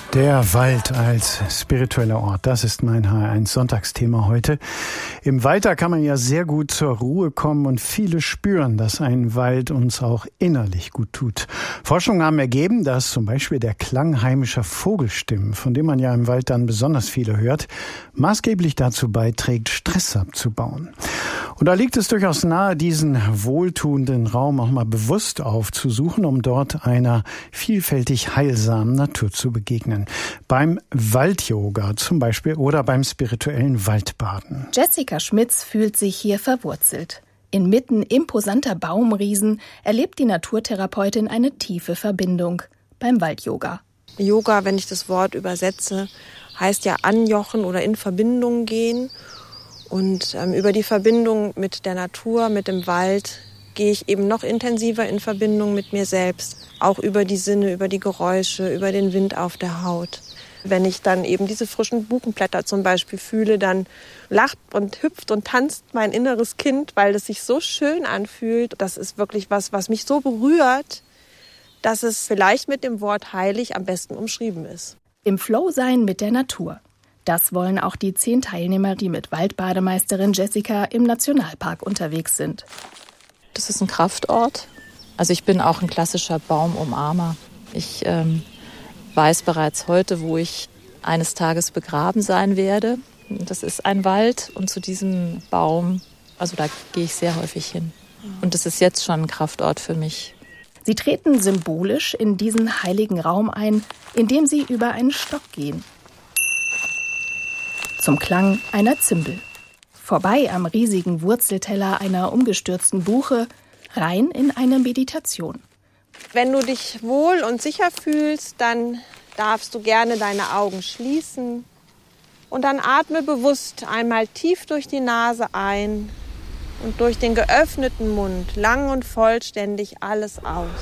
Der Wald als spiritueller Ort, das ist mein HR1 Sonntagsthema heute. Im Wald, da kann man ja sehr gut zur Ruhe kommen und viele spüren, dass ein Wald uns auch innerlich gut tut. Forschungen haben ergeben, dass zum Beispiel der Klang heimischer Vogelstimmen, von dem man ja im Wald dann besonders viele hört, maßgeblich dazu beiträgt, Stress abzubauen. Und da liegt es durchaus nahe, diesen wohltuenden Raum auch mal bewusst aufzusuchen, um dort einer vielfältig heilsamen Natur zu begegnen. Beim Wald-Yoga zum Beispiel oder beim spirituellen Waldbaden. Jessica Schmitz fühlt sich hier verwurzelt. Inmitten imposanter Baumriesen erlebt die Naturtherapeutin eine tiefe Verbindung beim Wald-Yoga. Yoga, wenn ich das Wort übersetze, heißt ja anjochen oder in Verbindung gehen. Und über die Verbindung mit der Natur, mit dem Wald, gehe ich eben noch intensiver in Verbindung mit mir selbst. Auch über die Sinne, über die Geräusche, über den Wind auf der Haut. Wenn ich dann eben diese frischen Buchenblätter zum Beispiel fühle, dann lacht und hüpft und tanzt mein inneres Kind, weil es sich so schön anfühlt. Das ist wirklich was mich so berührt, dass es vielleicht mit dem Wort heilig am besten umschrieben ist. Im Flow sein mit der Natur. Das wollen auch die 10 Teilnehmer, die mit Waldbademeisterin Jessica im Nationalpark unterwegs sind. Das ist ein Kraftort. Also ich bin auch ein klassischer Baumumarmer. Ich weiß bereits heute, wo ich eines Tages begraben sein werde. Das ist ein Wald und zu diesem Baum, also da gehe ich sehr häufig hin. Und das ist jetzt schon ein Kraftort für mich. Sie treten symbolisch in diesen heiligen Raum ein, indem sie über einen Stock gehen. Zum Klang einer Zimbel. Vorbei am riesigen Wurzelteller einer umgestürzten Buche, rein in eine Meditation. Wenn du dich wohl und sicher fühlst, dann darfst du gerne deine Augen schließen. Und dann atme bewusst einmal tief durch die Nase ein und durch den geöffneten Mund lang und vollständig alles aus.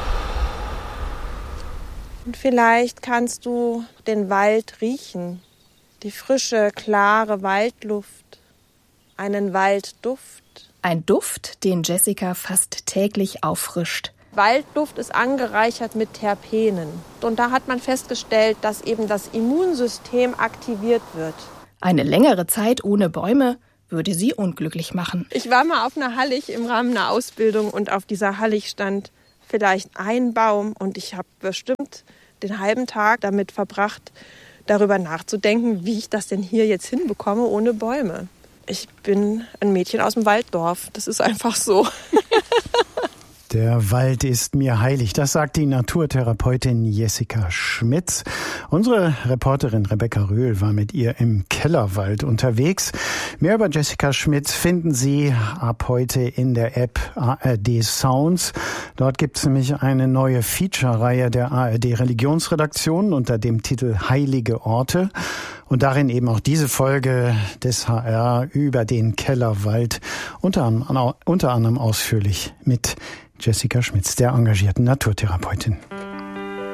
Und vielleicht kannst du den Wald riechen. Die frische, klare Waldluft, einen Waldduft. Ein Duft, den Jessica fast täglich auffrischt. Waldduft ist angereichert mit Terpenen. Und da hat man festgestellt, dass eben das Immunsystem aktiviert wird. Eine längere Zeit ohne Bäume würde sie unglücklich machen. Ich war mal auf einer Hallig im Rahmen einer Ausbildung und auf dieser Hallig stand vielleicht ein Baum. Und ich habe bestimmt den halben Tag damit verbracht, darüber nachzudenken, wie ich das denn hier jetzt hinbekomme ohne Bäume. Ich bin ein Mädchen aus dem Walddorf. Das ist einfach so. Der Wald ist mir heilig, das sagt die Naturtherapeutin Jessica Schmitz. Unsere Reporterin Rebecca Röhl war mit ihr im Kellerwald unterwegs. Mehr über Jessica Schmitz finden Sie ab heute in der App ARD Sounds. Dort gibt es nämlich eine neue Feature-Reihe der ARD Religionsredaktion unter dem Titel Heilige Orte. Und darin eben auch diese Folge des HR über den Kellerwald, unter anderem ausführlich mit Jessica Schmitz, der engagierten Naturtherapeutin.